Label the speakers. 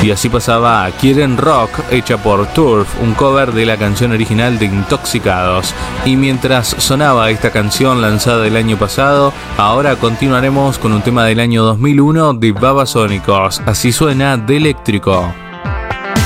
Speaker 1: Y así pasaba Quieren Rock, hecha por Turf, un cover de la canción original de Intoxicados. Y mientras sonaba esta canción lanzada el año pasado, ahora continuaremos con un tema del año 2001 de Babasónicos. Así suena de Eléctrico.